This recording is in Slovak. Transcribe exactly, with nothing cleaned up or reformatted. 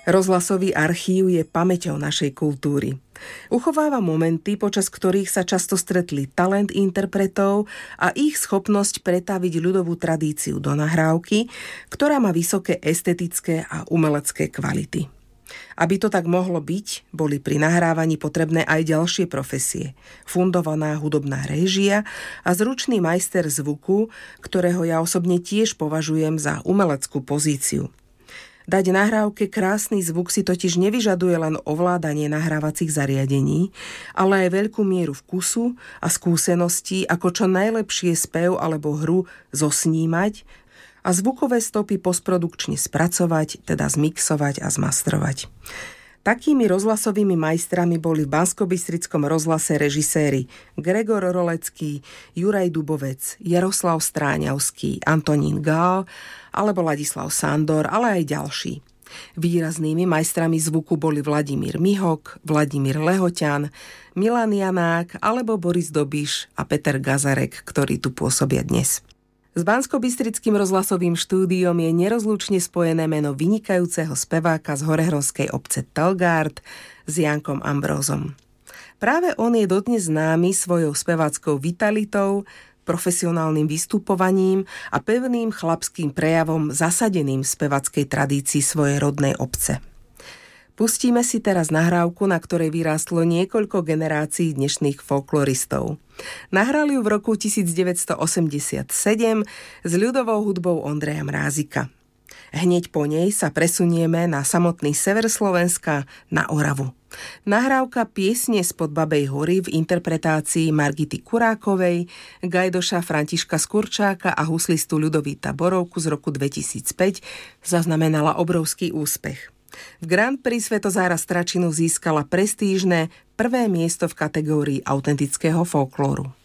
Rozhlasový archív je pamäťou našej kultúry. Uchováva momenty, počas ktorých sa často stretli talent interpretov a ich schopnosť pretaviť ľudovú tradíciu do nahrávky, ktorá má vysoké estetické a umelecké kvality. Aby to tak mohlo byť, boli pri nahrávaní potrebné aj ďalšie profesie. Fundovaná hudobná réžia a zručný majster zvuku, ktorého ja osobne tiež považujem za umeleckú pozíciu. Dať nahrávke krásny zvuk si totiž nevyžaduje len ovládanie nahrávacích zariadení, ale aj veľkú mieru vkusu a skúseností, ako čo najlepšie spev alebo hru zosnímať a zvukové stopy postprodukčne spracovať, teda zmixovať a zmastrovať. Takými rozhlasovými majstrami boli v Banskobystrickom rozhlase režiséri Gregor Rolecký, Juraj Dubovec, Jaroslav Stráňavský, Antonín Gál alebo Ladislav Sandor, ale aj ďalší. Výraznými majstrami zvuku boli Vladimír Mihok, Vladimír Lehoťan, Milan Janák alebo Boris Dobiš a Peter Gazarek, ktorí tu pôsobia dnes. S Banskobystrickým rozhlasovým štúdiom je nerozlučne spojené meno vynikajúceho speváka z horehronskej obce Telgard s Jankom Ambrózom. Práve on je dodnes známy svojou speváckou vitalitou, profesionálnym vystupovaním a pevným chlapským prejavom zasadeným v spevackej tradícii svojej rodnej obce. Pustíme si teraz nahrávku, na ktorej vyrástlo niekoľko generácií dnešných folkloristov. Nahrali ju v roku devätnásťstoosemdesiatsedem s ľudovou hudbou Ondreja Mrázika. Hneď po nej sa presunieme na samotný sever Slovenska, na Oravu. Nahrávka piesne spod Babej hory v interpretácii Margity Kurákovej, gajdoša Františka Skurčáka a huslistu Ľudovíta Borovku z roku dvetisícpäť zaznamenala obrovský úspech. V Grand Prix Svätozára Stračinu získala prestížne prvé miesto v kategórii autentického folklóru.